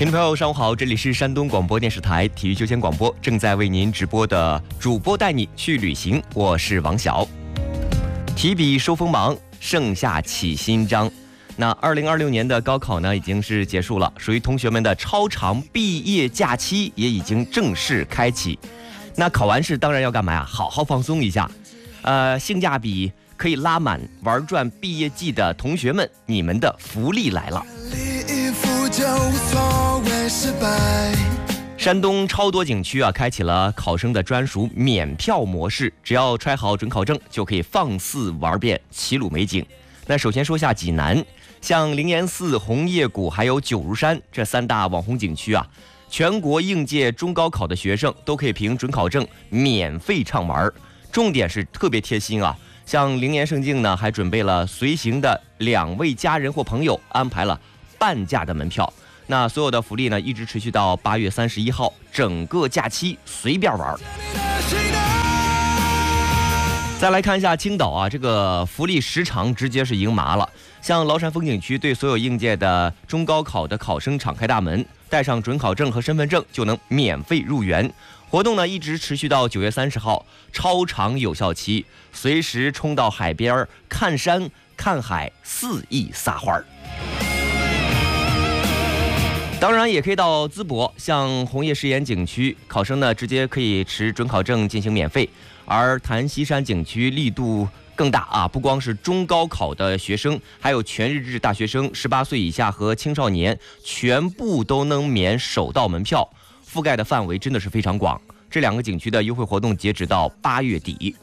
听众朋友，上午好，这里是山东广播电视台体育休闲广播，正在为您直播的主播带你去旅行，我是王晓。提笔收锋芒，盛夏起新章。那2026年的高考呢，已经是结束了，属于同学们的超长毕业假期也已经正式开启。那考完试当然要干嘛呀？好好放松一下。性价比可以拉满玩转毕业季的同学们，你们的福利来了。山东超多景区开启了考生的专属免票模式，只要揣好准考证，就可以放肆玩遍齐鲁美景。那首先说下济南，像灵岩寺、红叶谷还有九如山这3大网红景区全国应届中高考的学生都可以凭准考证免费畅玩。重点是特别贴心像灵岩胜境呢，还准备了随行的2位家人或朋友，安排了半价的门票。那所有的福利呢，一直持续到8月31号，整个假期随便玩。再来看一下青岛这个福利时长直接是赢麻了。像崂山风景区对所有应届的中高考的考生敞开大门，带上准考证和身份证就能免费入园。活动呢一直持续到9月30号，超长有效期，随时冲到海边看山看海，肆意撒欢。当然也可以到淄博，像红叶石岩景区，考生呢直接可以持准考证进行免费。而潭西山景区力度更大不光是中高考的学生，还有全日制大学生、18岁以下和青少年，全部都能免首道门票，覆盖的范围真的是非常广。这2个景区的优惠活动截止到8月底。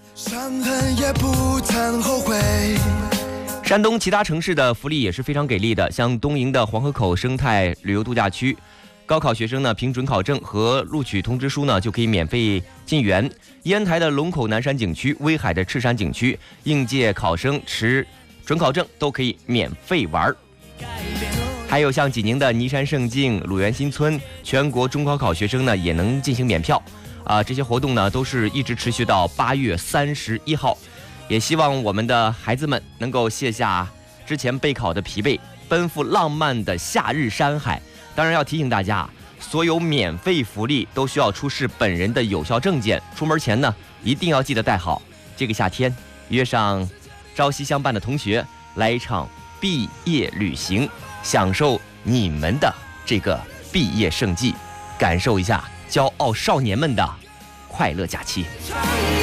山东其他城市的福利也是非常给力的，像东营的黄河口生态旅游度假区，高考学生呢凭准考证和录取通知书呢就可以免费进园。烟台的龙口南山景区、威海的赤山景区，应届考生持准考证都可以免费玩。还有像济宁的尼山胜境、鲁源新村，全国中高考学生呢也能进行免票这些活动呢都是一直持续到8月31号。也希望我们的孩子们能够卸下之前备考的疲惫，奔赴浪漫的夏日山海。当然要提醒大家，所有免费福利都需要出示本人的有效证件，出门前呢一定要记得带好。这个夏天约上朝夕相伴的同学，来一场毕业旅行，享受你们的这个毕业盛季，感受一下骄傲少年们的快乐假期。